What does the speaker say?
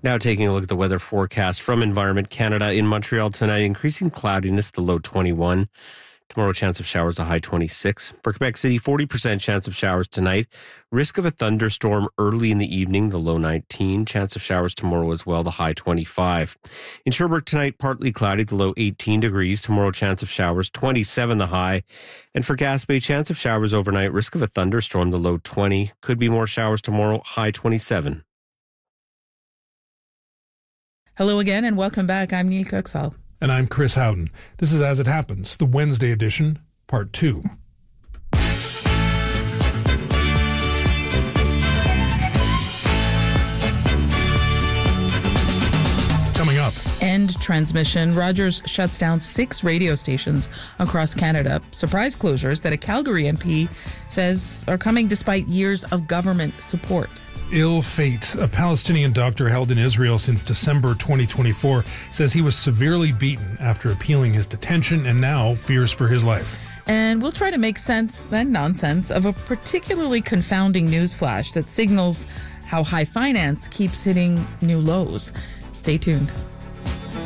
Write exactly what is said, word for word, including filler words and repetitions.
Now taking a look at the weather forecast from Environment Canada. In Montreal tonight, increasing cloudiness, the low twenty-one. Tomorrow, chance of showers, a high twenty-six. For Quebec City, forty percent chance of showers tonight. Risk of a thunderstorm early in the evening, the low nineteen. Chance of showers tomorrow as well, the high twenty-five. In Sherbrooke tonight, partly cloudy, the low eighteen degrees. Tomorrow, chance of showers, twenty-seven the high. And for Gaspé, chance of showers overnight. Risk of a thunderstorm, the low twenty. Could be more showers tomorrow, high twenty-seven. Hello again and welcome back. I'm Neil Coxall. And I'm Chris Howden. This is As It Happens, the Wednesday edition, part two. Coming up. End transmission. Rogers shuts down six radio stations across Canada. Surprise closures that a Calgary M P says are coming despite years of government support. Ill fate. A Palestinian doctor held in Israel since December twenty twenty-four says he was severely beaten after appealing his detention and now fears for his life. And we'll try to make sense and nonsense of a particularly confounding news flash that signals how high finance keeps hitting new lows. Stay tuned.